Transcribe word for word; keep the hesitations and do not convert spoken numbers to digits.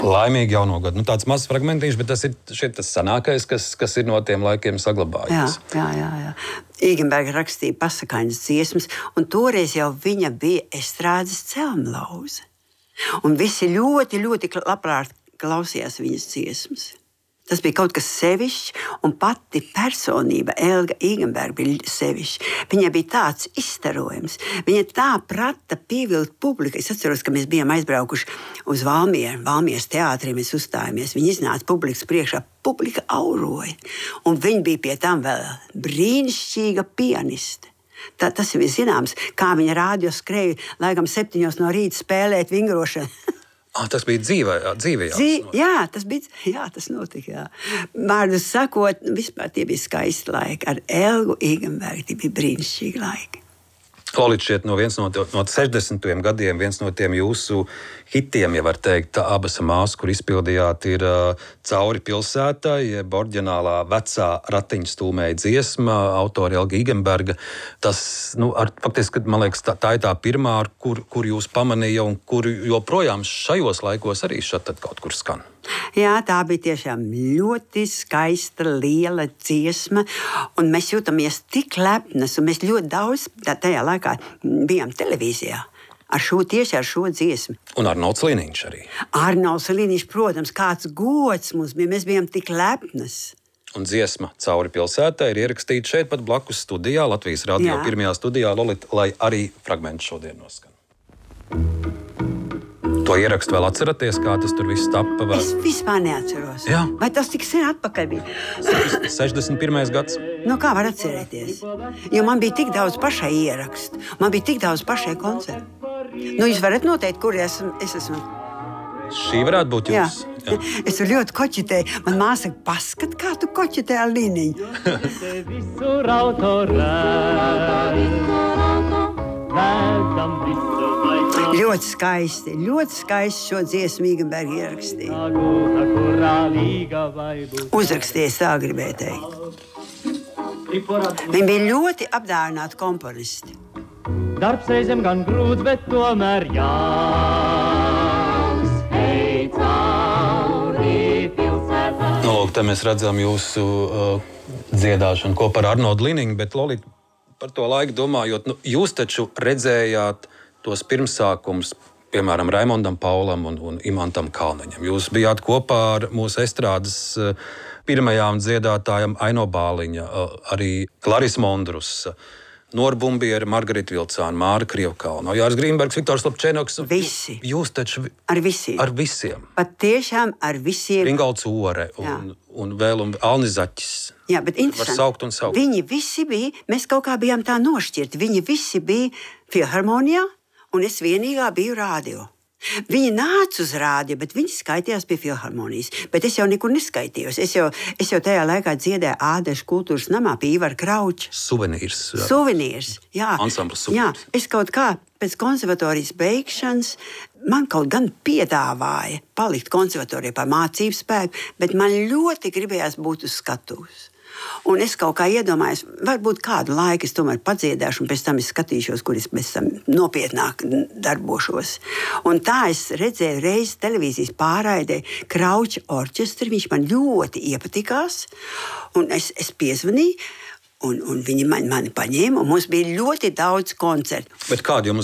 Laimīgi jauno gadu. Nu, tāds mazs fragmentiņš, bet tas ir šeit tas senākais, kas, kas ir no tiem laikiem saglabājies. Jā, jā, jā. jā. Īgenberga rakstīja pasakainas dziesmas, un toreiz jau viņa bija estrādes celmlauze. Un visi ļoti, ļoti labprāt klausījās viņas dziesmas. Tas bija kaut kas sevišķs, un pati personība Elga Īgenberga bija sevišķa. Viņai bija tāds izstarojums. Viņa tā prata pievilkt publiku. Es atceros, ka mēs bijām aizbraukuši uz Valmieru, Valmieras teātrī, mēs uzstājāmies. Viņa iznāca publikas priekšā, publika auroja. Un viņa bija pie tam vēl brīnišķīga pianiste. Tā, tas ir zināms, kā viņa rādio skrēja, laikam septiņos no rīta spēlēt vingrošanu. Ah, tas bija dzīvē, jā, dzīvē jā. Dzīv, jā, tas bija, jā, tas notika, jā. Vārdu sakot, vispār tie bija skaisti laiki. Ar Elgu Īgenbergu tie bija brīnišķīgi laiki. Lolita, šķiet no viens no, no sešdesmitajiem gadiem, viens no tiem jūsu hitiem, ja var teikt, abas māsas, kur izpildījāt, ir uh, Cauri pilsētai, jeb oriģinālā vecā ratiņa stūmēja dziesma, autori Elga Īgenberga. Tas, nu, ar, faktiski, man liekas, tā, tā ir tā pirmā, kur, kur jūs pamanīja un kur joprojām šajos laikos arī šat tad kaut kur skan. Jā, tā bija tiešām ļoti skaista, liela dziesma, un mēs jūtamies tik lepnas, un mēs ļoti daudz tajā laikā bijām televīzijā. Ar šo, tieši ar šo dziesmu. Un Arnolds Liniņš arī. Arnolds Liniņš, protams, kāds gods mums bija, mēs bijām tik lepnas. Un dziesma Cauri pilsētai ir ierakstīta šeit pat blakus studijā, Latvijas radio Jā. Pirmajā studijā, Lolita, lai arī fragments šodien noskan. To ierakstu vēl atceraties, kā tas tur viss tappa? Vēl? Es vispār neatceros. Jā. Vai tas tik sen atpakaļ bija? sešdesmit pirmais gads. Nu, kā var atcerēties? Jo man bija tik daudz pašai ierakstu. Man bija tik daudz pašai koncertu. Nu, jūs varat noteikt, kur es esmu. Es esmu. Šī varētu būt jūs. Jā. Jā. Es ļoti koķitēju. Man māsa saka, paskat, kā tu koķitē ar Liniņu. Ļoti skaisti, ļoti skaisti šo dziesmu Īgenberga ierakstīja. Uzrakstījies, tā gribēju teikt. Viņi bija ļoti apdāvināti komponisti. Darbs reizēm gan grūts, bet tomēr jāks. Ej cauri pilsētai. Nu, lūk, te mēs redzam jūsu uh, dziedāšanu kopā ar Arnoldu Liniņu, bet Lolita, par to laiku domājot, nu, jūs taču redzējāt tos pirmsākums, piemēram, Raimondam Paulam un, un Imantam Kalniņam. Jūs bijāt kopā ar mūsu estrādes pirmajām dziedātājām Aino Bāliņa, arī Klaris Mondrus, Nora Bumbiera, Margarita Vilcāna, Māra Krievkalna, Jārs Grīnbergs, Viktors Lapčenoks. Visi. Jūs taču ar visiem. Ar visiem. Pat tiešām ar visiem. Ringolds Ore un, un vēl un Alnis Zaķis. Jā, bet interesanti. Var saukt un saukt. Viņi visi bija, mēs kaut kā bijām tā nošķirti. Viņi visi bija filharmonijā, un es vienīgā biju rādio. Viņi nāca uz rādio, bet viņi skaitījās pie filharmonijas. Bet es jau nekur neskaitījos. Es jau, es jau tajā laikā dziedēju Ādešu kultūras namā pie Ivara Krauča. Suvenīrs. Jā. Suvenīrs, jā. Ansamblis suvenīrs. Jā, es kaut kā pēc konservatorijas beigšanas man kaut gan piedāvāja palikt konservatorijā par mācību spēku, bet man ļoti gribējās būt uz skatuves. Un es kaut kā iedomājos, varbūt kādu laiku es tomēr padziedāšu, un pēc tam es skatīšos, kur es pēc tam nopietnāk darbošos. Un tā es redzēju reizi televīzijas pārraidē Krauča orķestri, viņš man ļoti iepatikās, un es, es piezvanīju, un, un viņi mani, mani paņēma, un mums bija ļoti daudz koncertu. Bet kādi jums